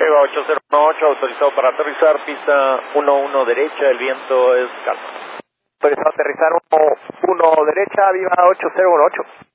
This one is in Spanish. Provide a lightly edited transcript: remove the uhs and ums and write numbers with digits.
EVA 8018, autorizado para aterrizar, pista 11 derecha, el viento es calma. Autorizado a aterrizar 1 derecha, viva 8018.